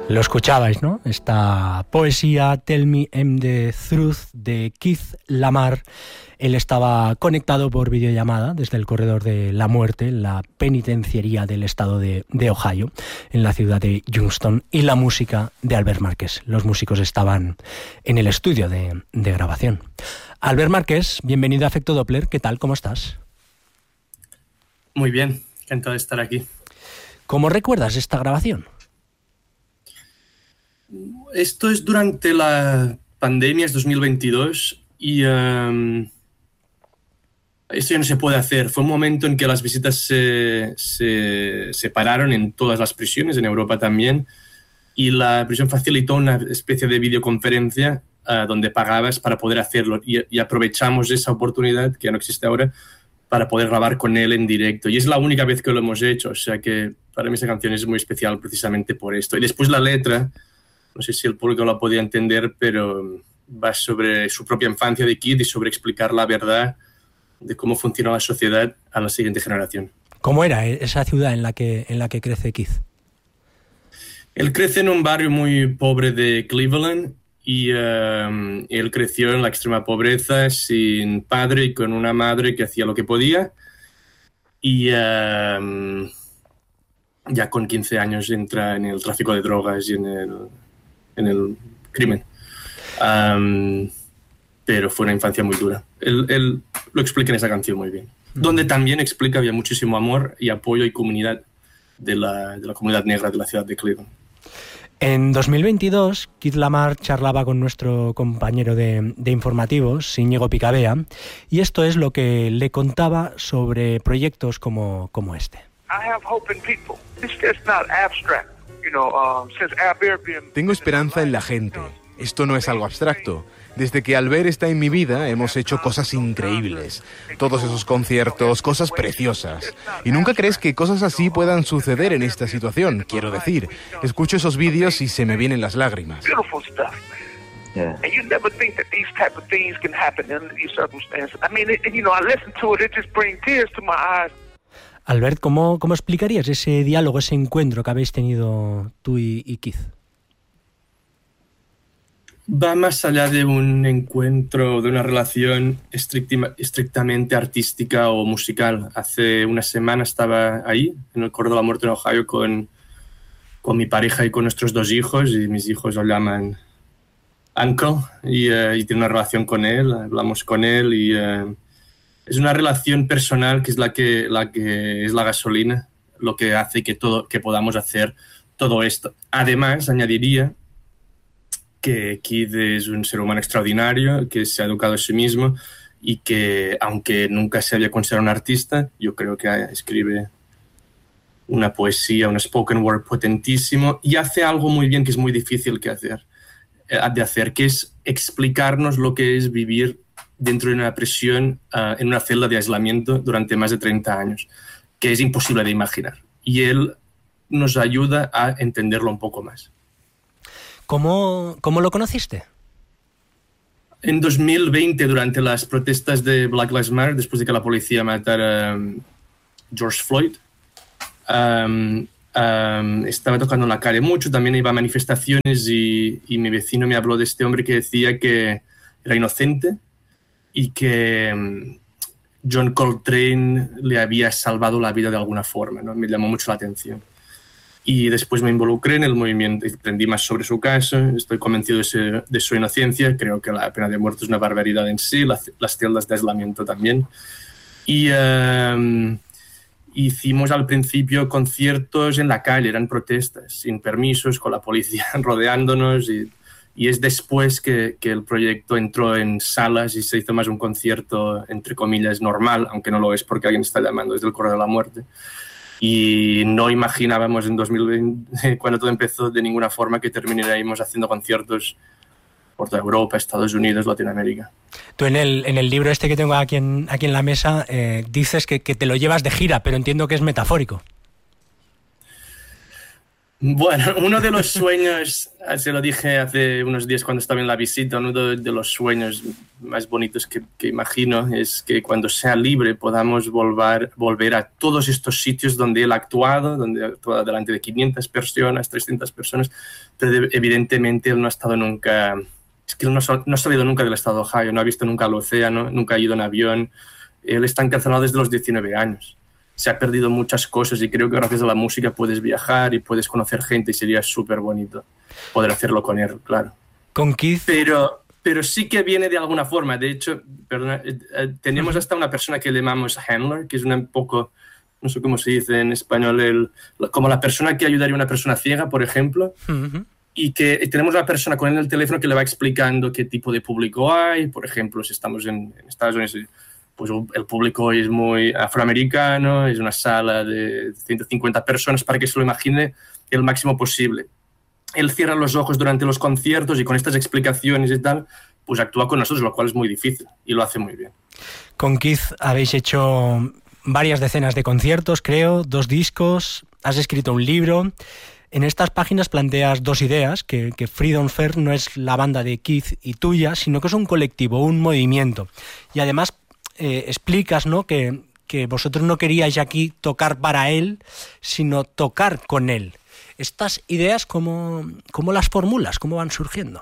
Lo escuchabais, ¿no? Esta poesía Tell Me I'm the Truth de Keith Lamar. Él estaba conectado por videollamada desde el corredor de la muerte, la penitenciaría del estado de Ohio, en la ciudad de Youngstown, y la música de Albert Márquez. Los músicos estaban en el estudio de grabación. Albert Márquez, bienvenido a Efecto Doppler. ¿Qué tal? ¿Cómo estás? Muy bien, encantado de estar aquí. ¿Cómo recuerdas esta grabación? Esto es durante la pandemia, es 2022, y esto ya no se puede hacer. Fue un momento en que las visitas se pararon en todas las prisiones, en Europa también, y la prisión facilitó una especie de videoconferencia donde pagabas para poder hacerlo, y aprovechamos esa oportunidad, que ya no existe ahora, para poder grabar con él en directo. Y es la única vez que lo hemos hecho, o sea que para mí esa canción es muy especial precisamente por esto. Y después la letra, no sé si el público la podía entender, pero va sobre su propia infancia de Keith y sobre explicar la verdad de cómo funciona la sociedad a la siguiente generación. ¿Cómo era esa ciudad en la que crece Keith? Él crece en un barrio muy pobre de Cleveland y él creció en la extrema pobreza, sin padre y con una madre que hacía lo que podía. Y ya con 15 años entra en el tráfico de drogas y en el crimen. Pero fue una infancia muy dura. Él lo explica en esa canción muy bien. Donde también explica que había muchísimo amor y apoyo y comunidad de la comunidad negra de la ciudad de Cleveland. En 2022, Keith Lamar charlaba con nuestro compañero de informativos, Íñigo Picabea, y esto es lo que le contaba sobre proyectos como este. Tengo esperanza en la gente. Esto no es algo abstracto. Desde que Albert está en mi vida, hemos hecho cosas increíbles. Todos esos conciertos, cosas preciosas. Y nunca crees que cosas así puedan suceder en esta situación, quiero decir. Escucho esos vídeos y se me vienen las lágrimas. Yeah. And you never think that these type of things can happen under these circumstances. I mean, I listen to it, it just brings tears to my eyes. Albert, ¿cómo explicarías ese diálogo, ese encuentro que habéis tenido tú y Keith? Va más allá de un encuentro, de una relación estrictamente artística o musical. Hace una semana estaba ahí, en el Corredor de la Muerte en Ohio, con mi pareja y con nuestros 2 hijos, y mis hijos lo llaman Uncle, y tiene una relación con él, hablamos con él, y es una relación personal que es la que es la gasolina, lo que hace que podamos hacer todo esto. Además, añadiría que Keith es un ser humano extraordinario, que se ha educado a sí mismo y que, aunque nunca se había considerado un artista, yo creo que escribe una poesía, un spoken word potentísimo, y hace algo muy bien que es muy difícil de hacer, que es explicarnos lo que es vivir dentro de una prisión, en una celda de aislamiento durante más de 30 años, que es imposible de imaginar. Y él nos ayuda a entenderlo un poco más. ¿Cómo lo conociste? En 2020, durante las protestas de Black Lives Matter, después de que la policía matara a George Floyd, estaba tocando en la calle mucho, también iba a manifestaciones y mi vecino me habló de este hombre que decía que era inocente y que John Coltrane le había salvado la vida de alguna forma, ¿no? Me llamó mucho la atención. Y después me involucré en el movimiento y aprendí más sobre su caso. Estoy convencido de su inocencia. Creo que la pena de muerte es una barbaridad en sí, las celdas de aislamiento también. Y hicimos al principio conciertos en la calle, eran protestas, sin permisos, con la policía rodeándonos. Y es después que el proyecto entró en salas y se hizo más un concierto, entre comillas, normal, aunque no lo es porque alguien está llamando desde el Corredor de la Muerte. Y no imaginábamos en 2020, cuando todo empezó, de ninguna forma que terminaríamos haciendo conciertos por toda Europa, Estados Unidos, Latinoamérica. Tú en el libro este que tengo aquí en la mesa dices que te lo llevas de gira, pero entiendo que es metafórico. Bueno, uno de los sueños, se lo dije hace unos días cuando estaba en la visita, uno de los sueños más bonitos que imagino es que cuando sea libre podamos volver a todos estos sitios donde él ha actuado, donde ha actuado delante de 500 personas, 300 personas, pero evidentemente él no ha estado nunca, es que él no ha salido nunca del estado de Ohio, no ha visto nunca el océano, nunca ha ido en avión, él está encarcelado desde los 19 años. Se ha perdido muchas cosas y creo que gracias a la música puedes viajar y puedes conocer gente y sería súper bonito poder hacerlo con él, claro. Con Keith. Pero sí que viene de alguna forma. De hecho, perdona, tenemos hasta una persona que le llamamos handler, que es un poco, no sé cómo se dice en español, como la persona que ayudaría a una persona ciega, por ejemplo. Y que tenemos una persona con él en el teléfono que le va explicando qué tipo de público hay. Por ejemplo, si estamos en Estados Unidos, pues el público es muy afroamericano, es una sala de 150 personas para que se lo imagine el máximo posible. Él cierra los ojos durante los conciertos y con estas explicaciones y tal, pues actúa con nosotros, lo cual es muy difícil y lo hace muy bien. Con Keith habéis hecho varias decenas de conciertos, creo, 2 discos, has escrito un libro. En estas páginas planteas 2 ideas, que Freedom Fair no es la banda de Keith y tuya, sino que es un colectivo, un movimiento. Y además explicas, ¿no?, que vosotros no queríais aquí tocar para él, sino tocar con él. Estas ideas, ¿cómo las formulas? ¿Cómo van surgiendo?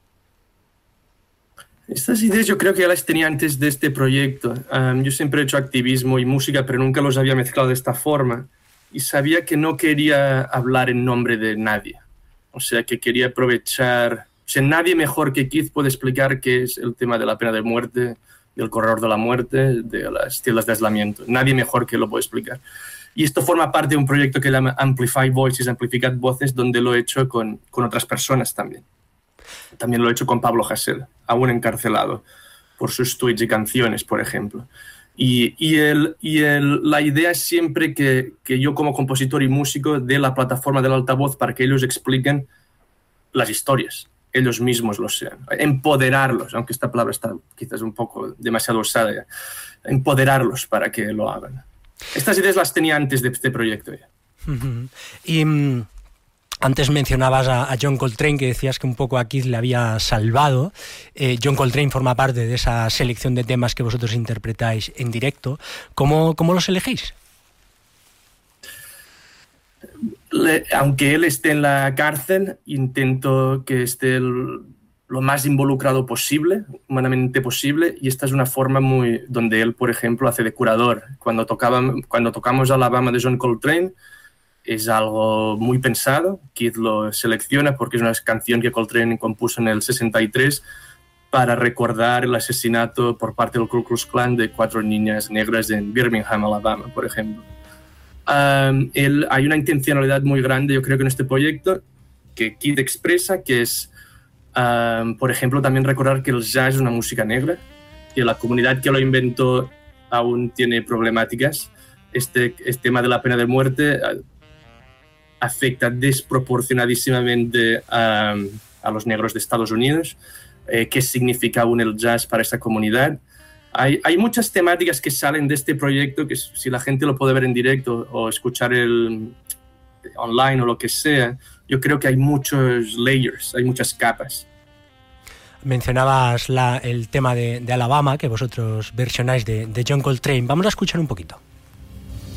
Estas ideas yo creo que ya las tenía antes de este proyecto. Yo siempre he hecho activismo y música, pero nunca los había mezclado de esta forma. Y sabía que no quería hablar en nombre de nadie. O sea, que quería aprovechar... O sea, nadie mejor que Keith puede explicar qué es el tema de la pena de muerte, del corredor de la muerte, de las celdas de aislamiento. Nadie mejor que lo puede explicar. Y esto forma parte de un proyecto que se llama Amplify Voices, Amplificar Voces, donde lo he hecho con otras personas también. También lo he hecho con Pablo Hasél, aún encarcelado, por sus tweets y canciones, por ejemplo. La idea es siempre que yo como compositor y músico dé la plataforma del altavoz para que ellos expliquen las historias. Ellos mismos lo sean, empoderarlos, aunque esta palabra está quizás un poco demasiado usada ya, empoderarlos para que lo hagan. Estas ideas las tenía antes de este proyecto ya. Y antes mencionabas a John Coltrane, que decías que un poco a Keith le había salvado. John Coltrane forma parte de esa selección de temas que vosotros interpretáis en directo. ¿Cómo los elegís? Aunque él esté en la cárcel, intento que esté lo más involucrado posible, humanamente posible, y esta es una forma donde él, por ejemplo, hace de curador. Cuando tocamos Alabama de John Coltrane, es algo muy pensado. Keith lo selecciona porque es una canción que Coltrane compuso en el 63 para recordar el asesinato por parte del Ku Klux Klan de 4 niñas negras en Birmingham, Alabama, por ejemplo. Hay una intencionalidad muy grande, yo creo que en este proyecto, que Keith expresa, que es, por ejemplo, también recordar que el jazz es una música negra, que la comunidad que lo inventó aún tiene problemáticas. Este tema de la pena de muerte afecta desproporcionadísimamente a los negros de Estados Unidos. ¿Qué significa aún el jazz para esta comunidad? Hay muchas temáticas que salen de este proyecto que si la gente lo puede ver en directo o escuchar online o lo que sea, yo creo que hay muchos layers, hay muchas capas. Mencionabas el tema de Alabama, que vosotros versionáis de John Coltrane. Vamos a escuchar un poquito.